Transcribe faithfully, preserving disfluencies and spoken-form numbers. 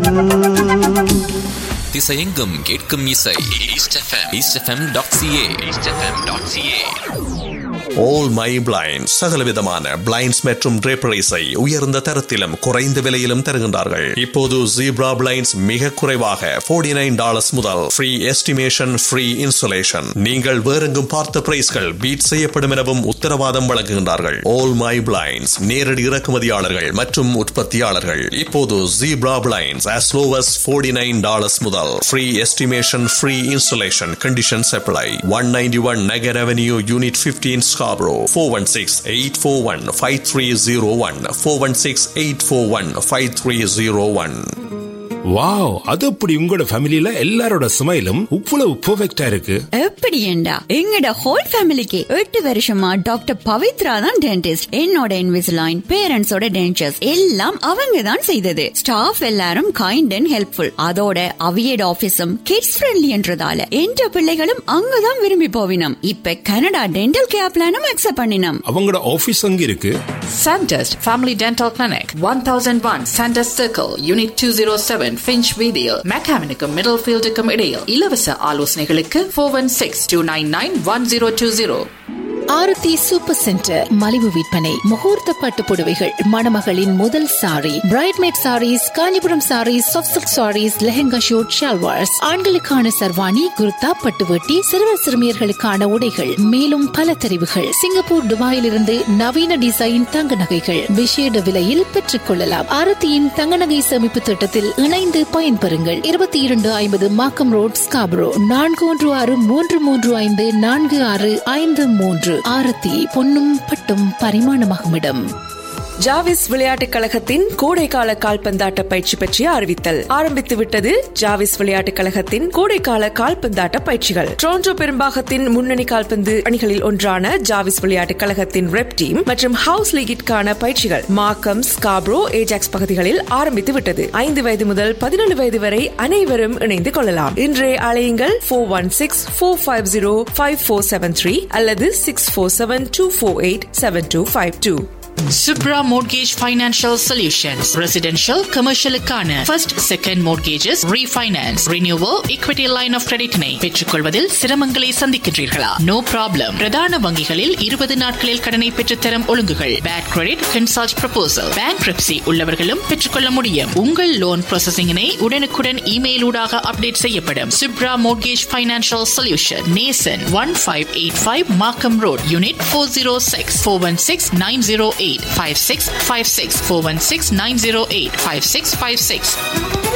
திசையெங்கும் கேட்கும் இசை east FM east FM dot CA east FM dot CA. All My Blinds சகலவிதமான blinds மற்றும் draperies-ஐ உயர்ந்த தரத்திலும் குறைந்த விலையிலும் தருகின்றார்கள். இப்போது Zebra Blinds மிக குறைவாக forty nine dollars முதல் free estimation, free installation. நீங்கள் வேறெங்கும் பார்த்த பிரைஸ்கள் பீட் செய்யப்படும் எனவும் உத்தரவாதம் வழங்குகின்றார்கள். All My Blinds நேரடி இறக்குமதியாளர்கள் மற்றும் உற்பத்தியாளர்கள். இப்போது Zebra Blinds as low as forty nine dollars முதல் free estimation, free installation. Conditions apply. one ninety-one Nagar Avenue, Unit fifteen, Scarborough. four one six, eight four one, five three zero one. four one six, eight four one, five three zero one. Wow, அது அப்படி உங்களோட ஃபேமிலில எல்லாரோட ஸ்மைலும் இவ்வளவு பெர்ஃபெக்ட்டா இருக்கு. எப்படி ஏண்டா எங்கட ஹோல் ஃபேமிலிக்கு எட்டு வருஷமா டாக்டர் பவித்ரா தான் டென்டிஸ்ட். என்னோட இன்விசிலைன், பேரண்ட்ஸோட டென்டர்ஸ் எல்லாம் அவங்க தான் செய்தது. ஸ்டாஃப் எல்லாரும் கைண்ட் அண்ட் ஹெல்ப்ஃபுல். அதோட அவியட் ஆபீஸும் கிட்ஸ் ஃப்ரெண்ட்லி என்றதால என்ற பிள்ளைகளும் அங்கதான் விரும்பி போவினம். இப்ப கனடா டென்டல் கேர் பிளானும் அக்செப்ட் பண்ணினோம். அவங்களோட ஆபீஸ் அங்க இருக்கு. Sandest Family Dental Clinic, one thousand one Sandest Circle, Unit two oh seven, Finch Video, Mechanical Middlefield இடையில். இலவச ஆலோசனைகளுக்கு four one six, two nine nine, one zero two zero. ஆரத்தி super centre மலிவு விற்பனை. முகூர்த்த பட்டு புடவைகள், மணமகளின் முதல் sorry, பிரைட்மேட் saris, Kanchipuram saris, soft silk saris, lehenga shoot, shalwars, ஆண்களுக்கான சர்வாணி, குர்தா, பட்டுவட்டி, சிறுவர் சிறுமியர்களுக்கான உடைகள், மேலும் பல தெரிவுகள். சிங்கப்பூர், துபாயிலிருந்து நவீன டிசைன் தங்க நகைகள் விசேட விலையில் பெற்றுக் கொள்ளலாம். ஆரத்தியின் தங்க நகை சேமிப்பு திட்டத்தில் இணைந்து பயன்பெறுங்கள். இருபத்தி இரண்டு ஐம்பது மாக்கம் ரோட், ஸ்காபரோ. நான்கு ஒன்று ஆறு மூன்று மூன்று ஐந்து நான்கு ஆறு ஐந்து மூன்று. ஆரத்தி பொன்னும் பட்டும் பரிமாணமாகும் இடம். ஜாவிஸ் விளையாட்டுக் கழகத்தின் கோடைக்கால கால்பந்தாட்ட பயிற்சி பற்றிய அறிவித்தல் ஆரம்பித்து விட்டது. ஜாவிஸ் விளையாட்டுக் கழகத்தின் கோடைக்கால கால்பந்தாட்ட பயிற்சிகள் டொரண்டோ பெரும்பாகத்தின் முன்னணி கால்பந்து அணிகளில் ஒன்றான ஜாவிஸ் விளையாட்டுக் கழகத்தின் ரெப் டீம் மற்றும் ஹவுஸ் லீகிற்கான பயிற்சிகள் மார்க்கம், ஸ்காப்ரோ, ஏஜாக்ஸ் பகுதிகளில் ஆரம்பித்து விட்டது. ஐந்து வயது முதல் பதினேழு வயது வரை அனைவரும் இணைந்து கொள்ளலாம். இன்றே அழையுங்கள் four one six, four five zero, five four seven three அல்லது six four seven, two four eight, seven two five two. Subra Mortgage Financial Solutions. Residential, commercial-க்கான first, second mortgages, refinance, renewal, equity line of credit-னை பெற்றுக்கொள்வதில் சிரமங்களை சந்திக்கின்றீர்களா? No problem. பிரதான வங்கிகளில் இருபது நாட்களில் கடனை பெற்றுத்தரும் ஒழுங்குகள். Bad credit, consult proposal. Bankruptcy உள்ளவர்களும் பெற்றுக்கொள்ள முடியும். உங்கள் லோன் ப்ராசஸிங்கினை உடனுக்குடன் இமெயில் ஊடாக அப்டேட் செய்யப்படும். Subra Mortgage Financial Solution, Nason, one five eight five Markham Road, Unit four oh six, four one six, nine oh eight, five six five six, four one six, nine oh eight, five six five six.